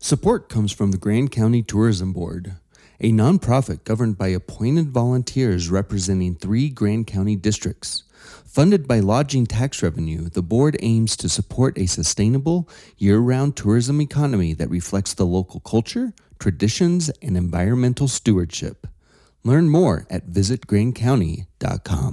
Support comes from the Grand County Tourism Board, a nonprofit governed by appointed volunteers representing 3 Grand County districts. Funded by lodging tax revenue, the board aims to support a sustainable, year-round tourism economy that reflects the local culture, traditions, and environmental stewardship. Learn more at visitgrandcounty.com.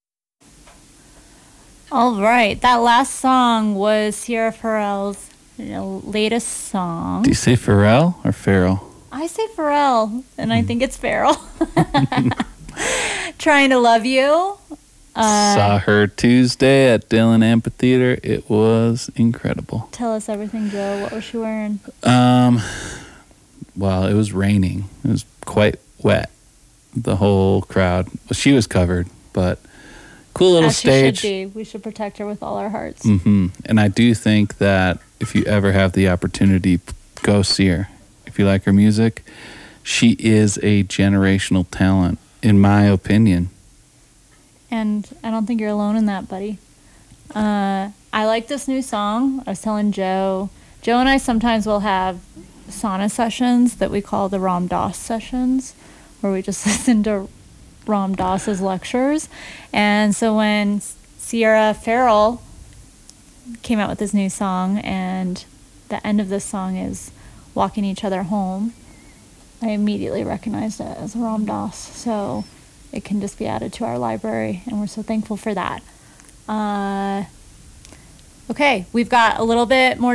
All right, that last song was Sierra Farrell's latest song. Do you say Pharrell or Farrell? I say Pharrell, and I think it's Farrell. Trying to Love You. Saw her Tuesday at Dillon Amphitheater. It was incredible. Tell us everything, Joe. What was she wearing? Well, it was raining. It was quite wet. The whole crowd. Well, she was covered, but cool little stage. She should be. We should protect her with all our hearts. Mm-hmm. And I do think that if you ever have the opportunity, go see her. If you like her music, she is a generational talent, in my opinion. And I don't think you're alone in that, buddy. I like this new song. I was telling Joe. Joe and I sometimes will have sauna sessions that we call the Ram Dass sessions, where we just listen to Ram Dass's lectures. And so when Sierra Farrell came out with this new song, and the end of this song is walking each other home, I immediately recognized it as Ram Dass. So it can just be added to our library, and we're so thankful for that. Okay, we've got a little bit more